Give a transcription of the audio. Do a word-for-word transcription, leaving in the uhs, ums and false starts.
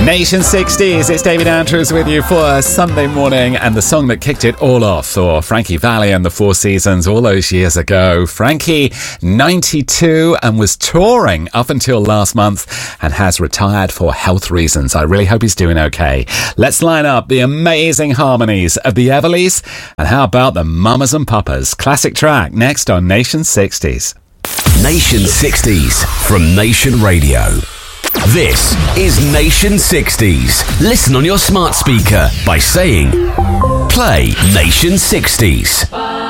Nation sixties, it's David Andrews with you for a Sunday morning, and the song that kicked it all off for Frankie Valli and the Four Seasons all those years ago. Frankie, ninety-two, and was touring up until last month and has retired for health reasons. I really hope he's doing okay. Let's line up the amazing harmonies of the Everlys, and how about the Mamas and Papas? Classic track next on Nation sixties. Nation sixties from Nation Radio. This is Nation sixties. Listen on your smart speaker by saying, play Nation sixties.